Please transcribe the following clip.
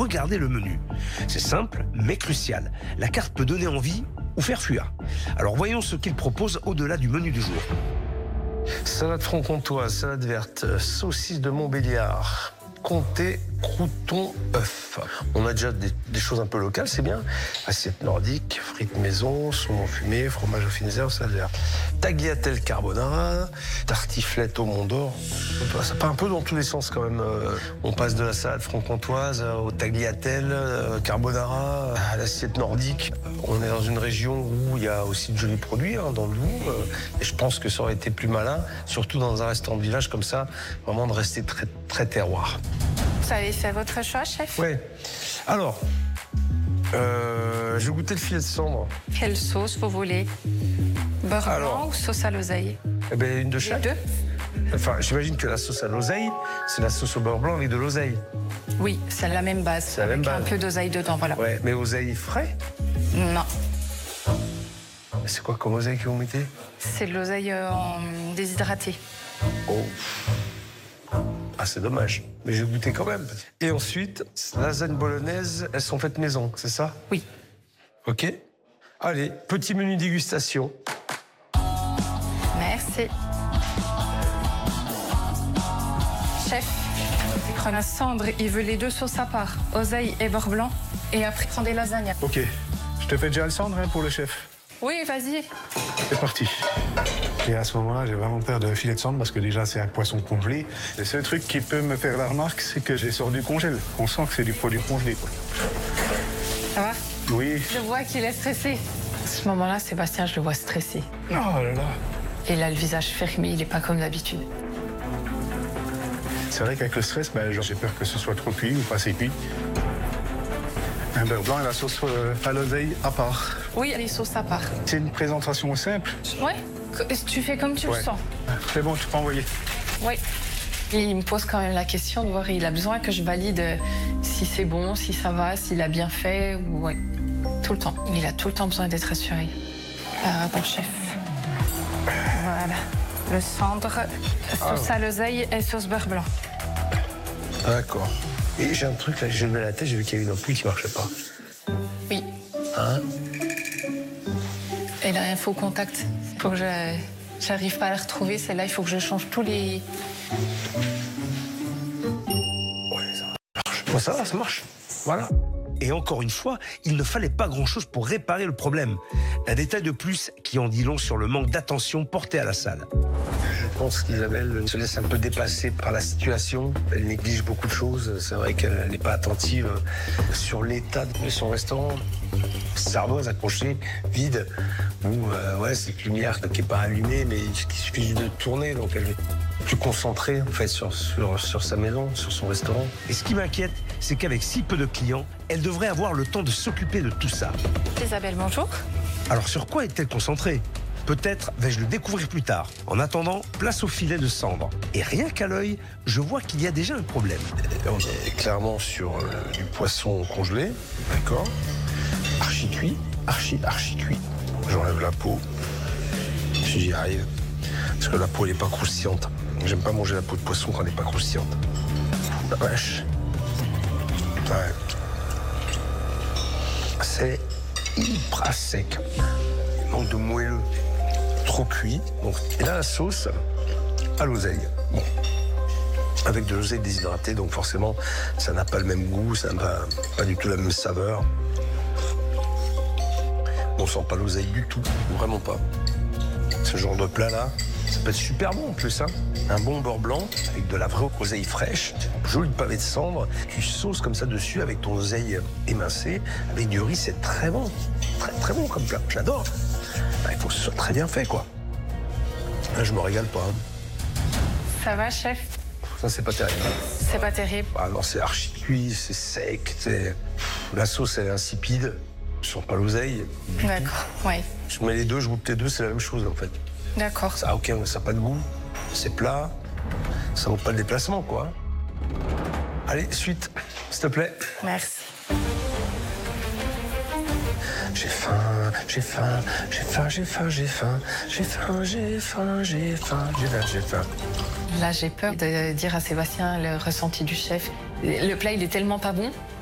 regarder le menu. C'est simple, mais crucial. La carte peut donner envie ou faire fuir. Alors voyons ce qu'il propose au-delà du menu du jour. Salade franc-comtoise, salade verte, saucisse de Montbéliard, comté, crouton, œuf. On a déjà des choses un peu locales, c'est bien. Assiette nordique, frites maison, saumon fumé, fromage aux fines herbes, salade verte. Tagliatelle carbonara, tartiflette au Mont d'Or. Ça part un peu dans tous les sens quand même. On passe de la salade franc-comtoise au tagliatelle, carbonara, à l'assiette nordique. On est dans une région où il y a aussi de jolis produits, dans le Doubs. Et je pense que ça aurait été plus malin, surtout dans un restaurant de village comme ça, vraiment de rester très, très terroir. Vous avez fait votre choix, chef? Oui. Alors, je vais goûter le filet de cendre. Quelle sauce vous voulez? Beurre blanc ou sauce à l'oseille? Eh bien, une de chaque. Les deux? Enfin, j'imagine que la sauce à l'oseille, c'est la sauce au beurre blanc avec de l'oseille. Oui, c'est la même base. C'est la même base. Un peu d'oseille dedans, voilà. Ouais, mais oseille frais? Non. C'est quoi comme oseille que vous mettez? C'est de l'oseille déshydratée. Oh. Ah, c'est dommage. Mais j'ai goûté quand même. Et ensuite, lasagne bolognaise, elles sont faites maison, c'est ça? Oui. OK. Allez, petit menu dégustation. Merci. Chef, prenez Sandre, il veut les deux sauces à part, oseille et beurre blanc, et après prends des lasagnes. Ok, je te fais déjà le cendre pour le chef. Oui, vas-y. C'est parti. Et à ce moment-là, j'ai vraiment peur de filet de cendre parce que déjà, c'est un poisson congelé. Le seul truc qui peut me faire la remarque, c'est que j'ai sorti du congèle. On sent que c'est du produit congelé, quoi. Ça va? Oui. Je vois qu'il est stressé. À ce moment-là, Sébastien, je le vois stressé. Oh là là. Et là, le visage fermé, il n'est pas comme d'habitude. C'est vrai qu'avec le stress, j'ai peur que ce soit trop cuit ou pas assez cuit. Un beurre blanc et la sauce à l'oseille à part. Oui, les sauces à part. C'est une présentation simple. Oui, tu fais comme tu le sens. C'est bon, tu peux envoyer. Oui. Il me pose quand même la question de voir, il a besoin que je valide si c'est bon, si ça va, s'il a bien fait. Oui, tout le temps. Il a tout le temps besoin d'être assuré. Bon, chef. Voilà. Le cendre, sauce à l'oseille et sauce beurre blanc. D'accord. Et j'ai un truc, là, j'ai levé la tête, j'ai vu qu'il y avait une ampoule qui ne marchait pas. Oui. Hein? Et là, il faut contact. Il faut que j'arrive pas à la retrouver. Celle-là, il faut que je change tous les... Ouais, ça marche. Bon, ça va, ça marche. Voilà. Et encore une fois, il ne fallait pas grand-chose pour réparer le problème. Un détail de plus qui en dit long sur le manque d'attention porté à la salle. Je pense qu'Isabelle se laisse un peu dépasser par la situation. Elle néglige beaucoup de choses. C'est vrai qu'elle n'est pas attentive sur l'état de son restaurant. Cerveau accroché, vide. Ou cette lumière qui n'est pas allumée, mais il suffit juste de tourner. Donc elle est plus concentrée en fait sur sa maison, sur son restaurant. Et ce qui m'inquiète, c'est qu'avec si peu de clients, elle devrait avoir le temps de s'occuper de tout ça. Isabelle, bonjour. Alors sur quoi est-elle concentrée? Peut-être vais-je le découvrir plus tard. En attendant, place au filet de cendre. Et rien qu'à l'œil, je vois qu'il y a déjà un problème. On est clairement sur du poisson congelé, d'accord? Archi cuit, archi cuit. J'enlève la peau, si j'y arrive. Parce que la peau, elle n'est pas croustillante. J'aime pas manger la peau de poisson quand elle n'est pas croustillante. La vache. Ouais. C'est hyper sec. Il manque de moelleux. Trop cuit. Donc, et là, la sauce à l'oseille. Bon. Avec de l'oseille déshydratée, donc forcément, ça n'a pas le même goût, ça n'a pas du tout la même saveur. On sent pas l'oseille du tout, vraiment pas. Ce genre de plat-là, ça peut être super bon en plus, hein. Un bon beurre blanc avec de la vraie oseille fraîche, joli pavé de cendre, tu sauces comme ça dessus avec ton oseille émincée, avec du riz, c'est très bon. Très très bon comme plat, j'adore. Il faut que ce soit très bien fait, quoi. Là, je me régale pas. Hein. Ça va, chef? Ça, c'est pas terrible. C'est pas terrible. Ah non, c'est archi cuit, c'est sec, la sauce, elle est insipide. Je sens pas l'oseille. D'accord, ouais. Je mets les deux, je goûte les deux, c'est la même chose, en fait. D'accord. Ça n'a pas de goût, c'est plat, ça vaut pas le déplacement, quoi. Allez, suite, s'il te plaît. Merci. J'ai faim, j'ai faim, j'ai faim, j'ai faim, j'ai faim, j'ai faim, j'ai faim, j'ai faim, j'ai faim. Là, j'ai peur de dire à Sébastien le ressenti du chef. Le plat, il est tellement pas bon